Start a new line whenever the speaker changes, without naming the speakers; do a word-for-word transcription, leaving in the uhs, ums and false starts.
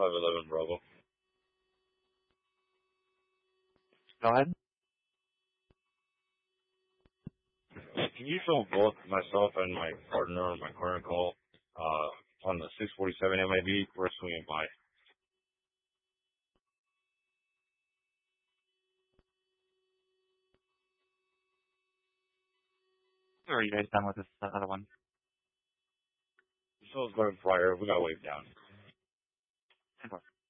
five eleven Bravo.
Go ahead.
Can you show both myself and my partner on my current call uh, on the six forty-seven M I B? We're swinging by.
Or are you guys done with this uh, other one?
So it's going prior. We got waved down.
ten four.